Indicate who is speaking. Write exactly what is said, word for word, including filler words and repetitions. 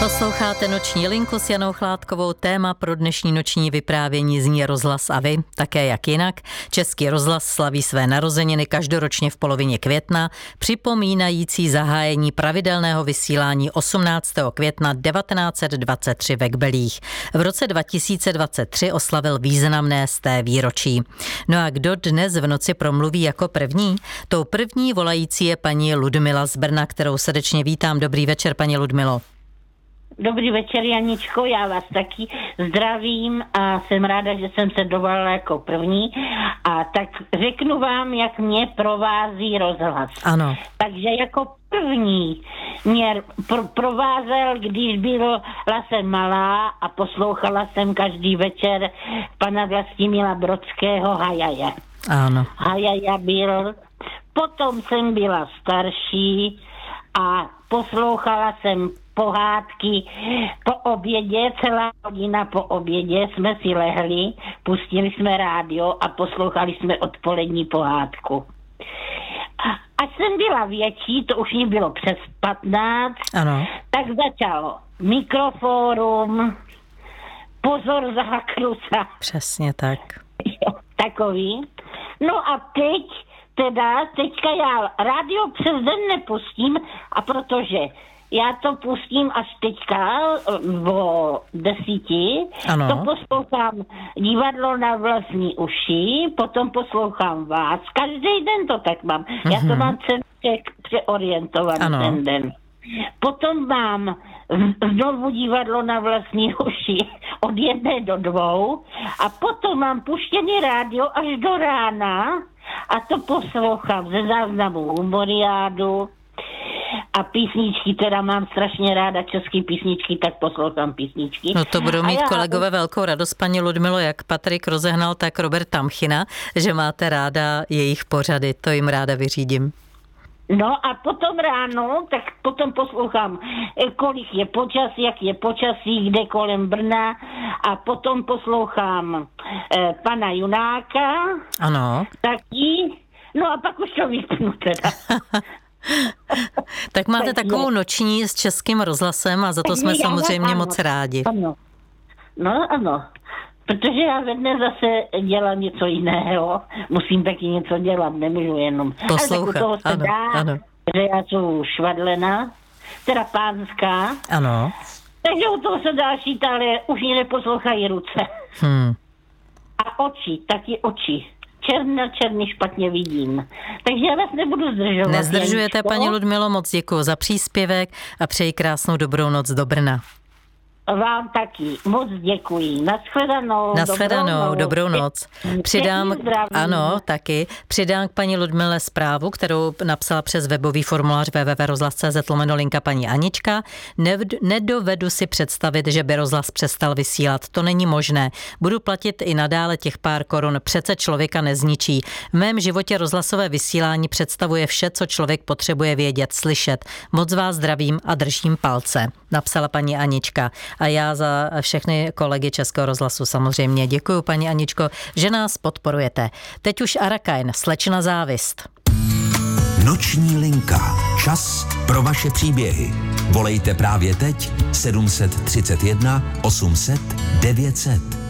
Speaker 1: Posloucháte Noční linku s Janou Chládkovou. Téma pro dnešní noční vyprávění zní Rozhlas a vy, také jak jinak. Český rozhlas slaví své narozeniny každoročně v polovině května, připomínající zahájení pravidelného vysílání osmnáctého května devatenáct set dvacet tři ve Kbelích. V roce dva tisíce dvacet tři oslavil významné sté výročí. No a kdo dnes v noci promluví jako první? Tou první volající je paní Ludmila z Brna, kterou srdečně vítám. Dobrý večer, paní Ludmilo.
Speaker 2: Dobrý večer, Janičko, já vás taky zdravím a jsem ráda, že jsem se dovolila jako první. A tak řeknu vám, jak mě provází rozhlas.
Speaker 1: Ano.
Speaker 2: Takže jako první mě pro- provázel, když byla jsem malá a poslouchala jsem každý večer pana Vlastimila Brodského Hajaja.
Speaker 1: Ano.
Speaker 2: Hajaja byl. Potom jsem byla starší a poslouchala jsem pohádky po obědě, celá hodina po obědě jsme si lehli, pustili jsme rádio a poslouchali jsme odpolední pohádku. Až jsem byla větší, to už mi bylo přes patnáct,
Speaker 1: Ano.
Speaker 2: tak začalo Mikrofórum, Pozor za Hakrusa.
Speaker 1: Přesně tak.
Speaker 2: Takový. No a teď, teda, teďka já rádio přes den nepustím, a protože já to pustím až teďka o desíti,
Speaker 1: Ano.
Speaker 2: to poslouchám divadlo na vlastní uši, potom poslouchám vás. Každý den to tak mám. Já to mám celý přeorientovaný
Speaker 1: Ano.
Speaker 2: ten den. Potom mám znovu divadlo na vlastní uši od jedné do dvou a potom mám puštěný rádio až do rána a to poslouchám ze záznamu Humoriádu a písničky, teda mám strašně ráda český písničky, tak poslouchám písničky.
Speaker 1: No to budou mít
Speaker 2: já...
Speaker 1: kolegové velkou radost, paní Ludmilo, jak Patrik rozehnal, tak Robert Tamchina, že máte ráda jejich pořady, to jim ráda vyřídím.
Speaker 2: No a potom ráno, tak potom poslouchám, kolik je počasí, jak je počasí, kde kolem Brna a potom poslouchám eh, pana Junáka.
Speaker 1: Ano.
Speaker 2: Taky, no a pak už to vypnu teda.
Speaker 1: Tak máte
Speaker 2: Tak
Speaker 1: takovou
Speaker 2: je.
Speaker 1: noční s Českým rozhlasem a za to
Speaker 2: Tak
Speaker 1: jsme
Speaker 2: já-
Speaker 1: samozřejmě
Speaker 2: ano,
Speaker 1: moc rádi.
Speaker 2: Ano. No ano. Protože já ve dne zase dělám něco jiného. Musím taky něco dělat, nemůžu jenom.
Speaker 1: Poslouchat,
Speaker 2: Ale tak u toho se
Speaker 1: ano,
Speaker 2: dá,
Speaker 1: ano.
Speaker 2: že já jsem švadlena, teda pánská.
Speaker 1: Ano.
Speaker 2: Takže u toho se dá šít, ale už mě neposlouchají ruce.
Speaker 1: Hmm.
Speaker 2: A oči, taky oči. Černé, černý špatně vidím. Takže já vás nebudu zdržovat.
Speaker 1: Nezdržujete,
Speaker 2: Janičko.
Speaker 1: paní Ludmilo, moc děkuji za příspěvek a přeji krásnou dobrou noc do Brna.
Speaker 2: Vám taky. Moc děkuji. Naschledanou.
Speaker 1: Nashledanou, dobrou noc. Přidám,
Speaker 2: Pěkný zdraví.
Speaker 1: ano, taky. Přidám k paní Ludmile zprávu, kterou napsala přes webový formulář w w w tečka rozhlas tečka c z lomeno linka paní Anička. Nev- nedovedu si představit, že by rozhlas přestal vysílat. To není možné. Budu platit i nadále těch pár korun. Přece člověka nezničí. V mém životě rozhlasové vysílání představuje vše, co člověk potřebuje vědět, slyšet. Moc vás zdravím a držím palce, napsala paní Anička. A já za všechny kolegy Českého rozhlasu samozřejmě děkuji, paní Aničko, že nás podporujete. Teď už Arakain, Slečna závist.
Speaker 3: Noční linka. Čas pro vaše příběhy. Volejte právě teď sedm set třicet jedna osm set devět set.